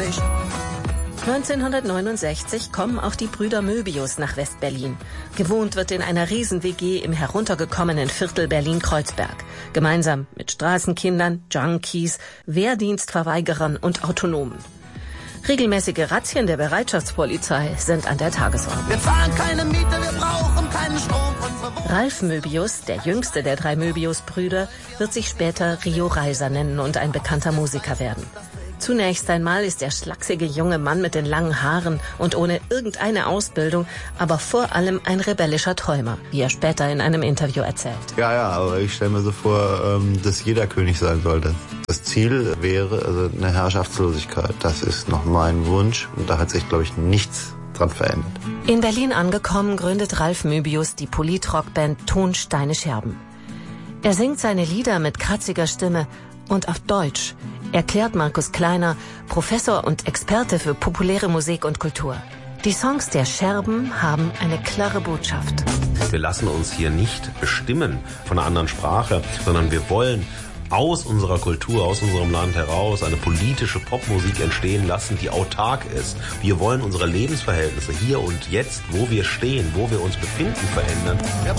Generation. 1969 kommen auch die Brüder Möbius nach West-Berlin. Gewohnt wird in einer Riesen-WG im heruntergekommenen Viertel Berlin-Kreuzberg. Gemeinsam mit Straßenkindern, Junkies, Wehrdienstverweigerern und Autonomen. Regelmäßige Razzien der Bereitschaftspolizei sind an der Tagesordnung. Wir zahlen keine Miete, wir brauchen keinen Strom. Ralf Möbius, der jüngste der 3 Möbius-Brüder, wird sich später Rio Reiser nennen und ein bekannter Musiker werden. Zunächst einmal ist der schlachsige junge Mann mit den langen Haaren und ohne irgendeine Ausbildung, aber vor allem ein rebellischer Träumer, wie er später in einem Interview erzählt. Ja, aber ich stelle mir so vor, dass jeder König sein sollte. Das Ziel wäre also eine Herrschaftslosigkeit. Das ist noch mein Wunsch und da hat sich, glaube ich, nichts dran verändert. In Berlin angekommen, gründet Ralf Möbius die Polit-Rockband Tonsteine Scherben. Er singt seine Lieder mit kratziger Stimme und auf Deutsch, erklärt Markus Kleiner, Professor und Experte für populäre Musik und Kultur. Die Songs der Scherben haben eine klare Botschaft. Wir lassen uns hier nicht bestimmen von einer anderen Sprache, sondern wir wollen aus unserer Kultur, aus unserem Land heraus eine politische Popmusik entstehen lassen, die autark ist. Wir wollen unsere Lebensverhältnisse hier und jetzt, wo wir stehen, wo wir uns befinden, verändern.